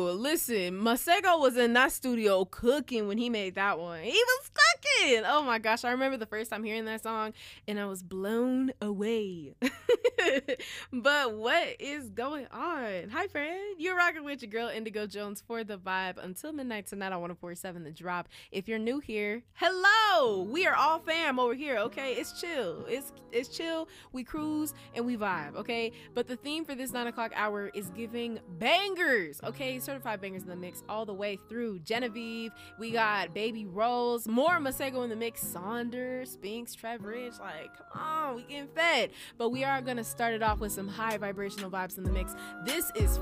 Yo, listen, Masego was in that studio cooking when he made that one. He was cooking. Oh my gosh, I remember the first time hearing that song and I was blown away. But what is going on? Hi, friend. You're rocking with your girl Indigo Jones for The Vibe until midnight tonight on 104.7 The Drop. If you're new here, hello. We are all fam over here, okay? It's chill. It's chill. We cruise and we vibe, okay? But the theme for this 9 o'clock hour is giving bangers, okay? Certified bangers in the mix all the way through. Genevieve, we got Baby Rose, more Masego in the mix, Saunders, Spinks, Trev Rich, like, come on, we getting fed. But we are gonna start it off with some high vibrational vibes in the mix. This is